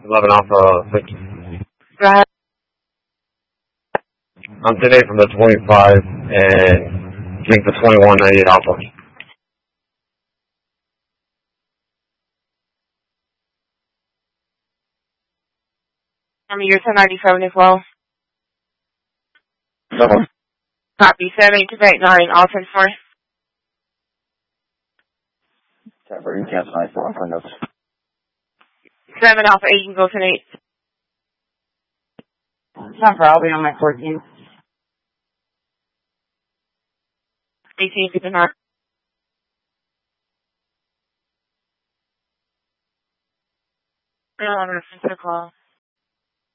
11 Alpha Victor. Go ahead. I'm today from the 25 and drink the 2198 Alpha. You're 1097 as well. No. Copy 78289, all 10-4. Temporary cancel 94 for notes. 7 Alpha 8, you can go 10-8. Temper, I'll be on my 14. 1859. I don't want to listen to the call.